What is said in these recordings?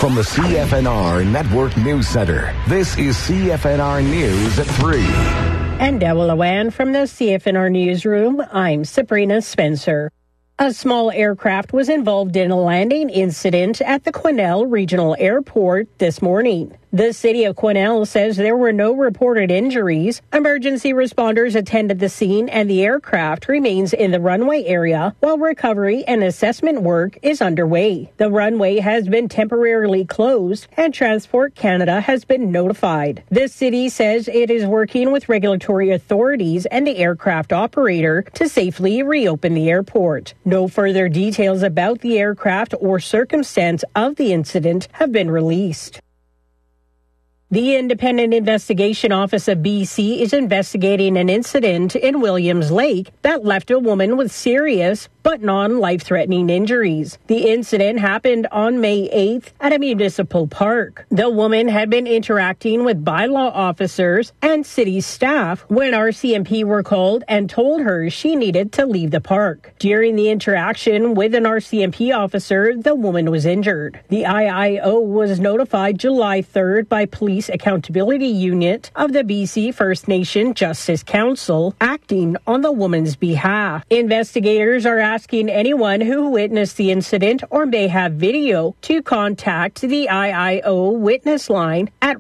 From the CFNR Network News Center, this is CFNR News at 3. And Dewell Awan from the CFNR Newsroom, I'm Sabrina Spencer. A small aircraft was involved in a landing incident at the Quesnel Regional Airport this morning. The city of Quesnel says there were no reported injuries. Emergency responders attended the scene and the aircraft remains in the runway area while recovery and assessment work is underway. The runway has been temporarily closed and Transport Canada has been notified. The city says it is working with regulatory authorities and the aircraft operator to safely reopen the airport. No further details about the aircraft or circumstance of the incident have been released. The Independent Investigation Office of BC is investigating an incident in Williams Lake that left a woman with serious but non-life-threatening injuries. The incident happened on May 8th at a municipal park. The woman had been interacting with bylaw officers and city staff when RCMP were called and told her she needed to leave the park. During the interaction with an RCMP officer, the woman was injured. The IIO was notified July 3rd by Police Accountability Unit of the BC First Nation Justice Council, acting on the woman's behalf. Investigators are asking anyone who witnessed the incident or may have video to contact the IIO witness line at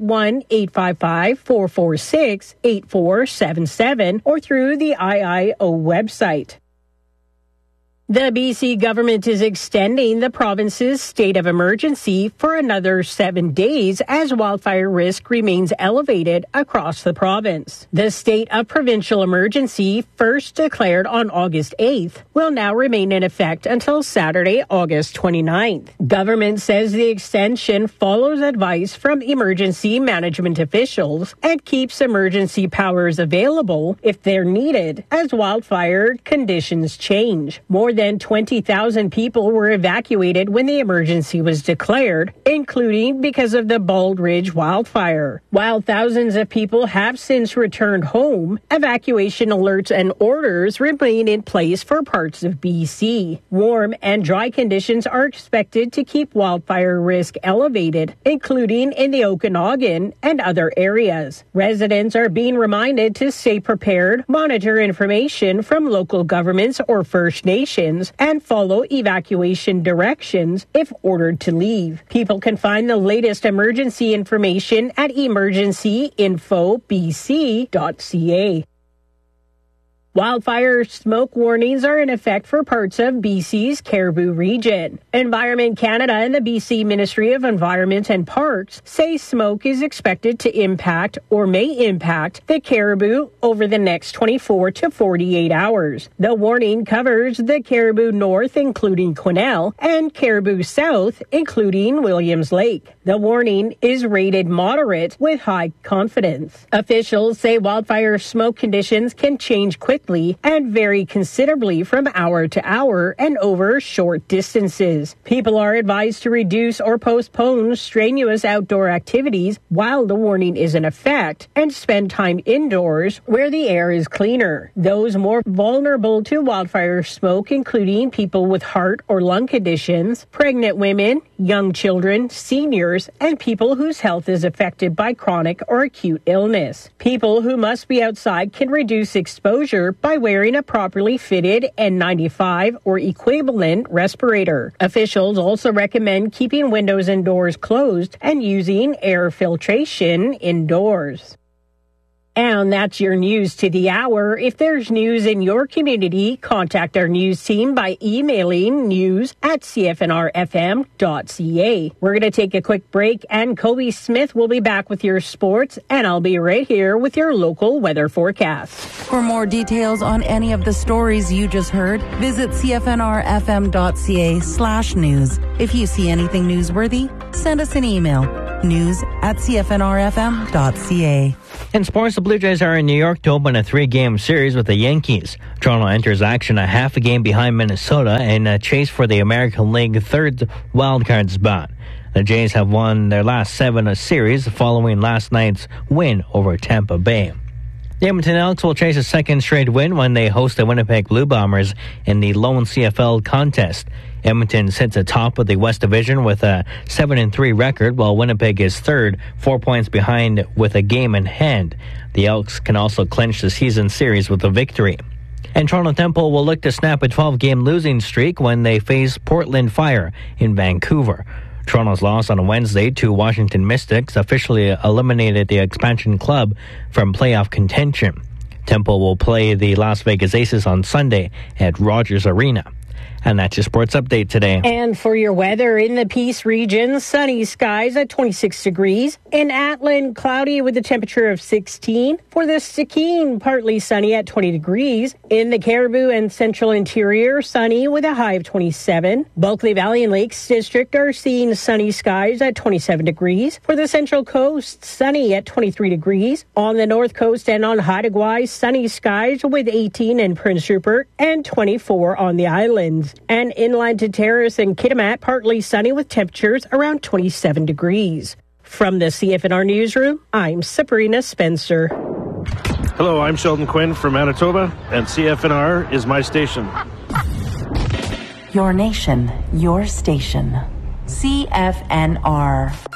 1-855-446-8477 or through the IIO website. The BC government is extending the province's state of emergency for another 7 days as wildfire risk remains elevated across the province. The state of provincial emergency, first declared on August 8th, will now remain in effect until Saturday, August 29th. Government says the extension follows advice from emergency management officials and keeps emergency powers available if they're needed as wildfire conditions change. More than 20,000 people were evacuated when the emergency was declared, including because of the Bald Ridge wildfire. While thousands of people have since returned home, evacuation alerts and orders remain in place for parts of BC. Warm and dry conditions are expected to keep wildfire risk elevated, including in the Okanagan and other areas. Residents are being reminded to stay prepared, monitor information from local governments or First Nations, and follow evacuation directions if ordered to leave. People can find the latest emergency information at emergencyinfobc.ca. Wildfire smoke warnings are in effect for parts of BC's Caribou region. Environment Canada and the BC Ministry of Environment and Parks say smoke is expected to impact or may impact the Caribou over the next 24 to 48 hours. The warning covers the Caribou North, including Quesnel, and Caribou South, including Williams Lake. The warning is rated moderate with high confidence. Officials say wildfire smoke conditions can change quickly and vary considerably from hour to hour and over short distances. People are advised to reduce or postpone strenuous outdoor activities while the warning is in effect and spend time indoors where the air is cleaner. Those more vulnerable to wildfire smoke, including people with heart or lung conditions, pregnant women, young children, seniors, and people whose health is affected by chronic or acute illness. People who must be outside can reduce exposure by wearing a properly fitted N95 or equivalent respirator. Officials also recommend keeping windows and doors closed and using air filtration indoors. And that's your news to the hour. If there's news in your community, contact our news team by emailing news@cfnrfm.ca. We're going to take a quick break, and Kobe Smith will be back with your sports, and I'll be right here with your local weather forecast. For more details on any of the stories you just heard, visit cfnrfm.ca/news. If you see anything newsworthy, send us an email, news@cfnrfm.ca. In sports, the Blue Jays are in New York to open a 3-game series with the Yankees. Toronto enters action a half a game behind Minnesota in a chase for the American League third wildcard spot. The Jays have won their last 7 series following last night's win over Tampa Bay. The Edmonton Elks will chase a second straight win when they host the Winnipeg Blue Bombers in the Lone CFL contest. Edmonton sits atop of the West Division with a 7-3 record, while Winnipeg is third, 4 points behind with a game in hand. The Elks can also clinch the season series with a victory. And Toronto Temple will look to snap a 12-game losing streak when they face Portland Fire in Vancouver. Toronto's loss on Wednesday to Washington Mystics officially eliminated the expansion club from playoff contention. Temple will play the Las Vegas Aces on Sunday at Rogers Arena. And that's your sports update today. And for your weather in the Peace region, sunny skies at 26 degrees. In Atlin, cloudy with a temperature of 16. For the Stikine, partly sunny at 20 degrees. In the Caribou and Central Interior, sunny with a high of 27. Bulkley Valley and Lakes District are seeing sunny skies at 27 degrees. For the Central Coast, sunny at 23 degrees. On the North Coast and on Haida Gwaii, sunny skies with 18 in Prince Rupert and 24 on the islands. And inland to Terrace and Kitimat, partly sunny with temperatures around 27 degrees. From the CFNR Newsroom, I'm Sabrina Spencer. Hello, I'm Sheldon Quinn from Manitoba, and CFNR is my station. Your nation, your station. CFNR.